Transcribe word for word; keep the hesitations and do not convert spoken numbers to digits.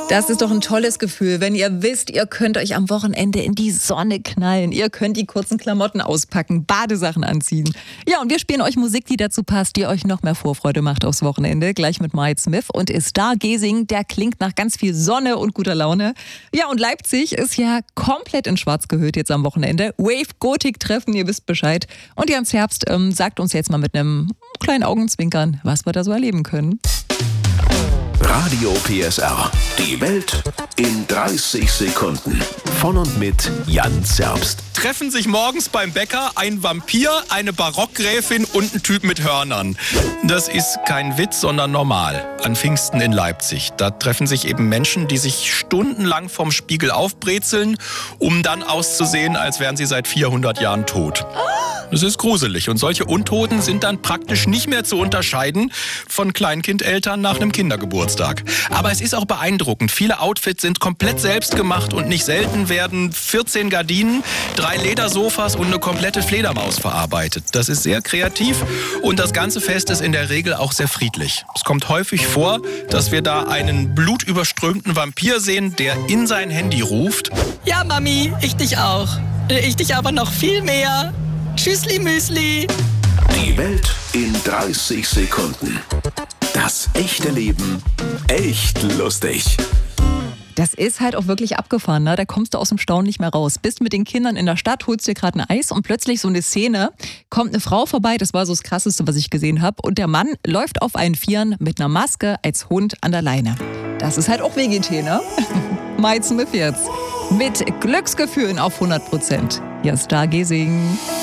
Das ist doch ein tolles Gefühl, wenn ihr wisst, ihr könnt euch am Wochenende in die Sonne knallen. Ihr könnt die kurzen Klamotten auspacken, Badesachen anziehen. Ja, und wir spielen euch Musik, die dazu passt, die euch noch mehr Vorfreude macht aufs Wochenende. Gleich mit Mike Smith und Stargazing, der klingt nach ganz viel Sonne und guter Laune. Ja, und Leipzig ist ja komplett in Schwarz gehüllt jetzt am Wochenende. Wave Gothic Treffen, ihr wisst Bescheid. Und Jans Herbst ähm, sagt uns jetzt mal mit einem kleinen Augenzwinkern, was wir da so erleben können. Radio P S R. Die Welt in dreißig Sekunden. Von und mit Jans Herbst. Treffen sich morgens beim Bäcker ein Vampir, eine Barockgräfin und ein Typ mit Hörnern. Das ist kein Witz, sondern normal. An Pfingsten in Leipzig. Da treffen sich eben Menschen, die sich stundenlang vom Spiegel aufbrezeln, um dann auszusehen, als wären sie seit vierhundert Jahren tot. Das ist gruselig. Und solche Untoten sind dann praktisch nicht mehr zu unterscheiden von Kleinkindeltern nach einem Kindergeburtstag. Aber es ist auch beeindruckend. Viele Outfits sind komplett selbst gemacht und nicht selten werden vierzehn Gardinen, drei Ledersofas und eine komplette Fledermaus verarbeitet. Das ist sehr kreativ und das ganze Fest ist in der Regel auch sehr friedlich. Es kommt häufig vor, dass wir da einen blutüberströmten Vampir sehen, der in sein Handy ruft. Ja, Mami, ich dich auch. Ich dich aber noch viel mehr. Tschüssli Müsli. Die Welt in dreißig Sekunden. Das echte Leben echt lustig. Das ist halt auch wirklich abgefahren, ne? Da kommst du aus dem Staunen nicht mehr raus. Bist mit den Kindern in der Stadt, holst dir gerade ein Eis und plötzlich so eine Szene, kommt eine Frau vorbei, das war so das Krasseste, was ich gesehen habe. Und der Mann läuft auf allen Vieren mit einer Maske als Hund an der Leine. Das ist halt auch W G T, ne? Mike Smith jetzt. Mit Glücksgefühlen auf hundert Prozent. Hier ist Stargazing.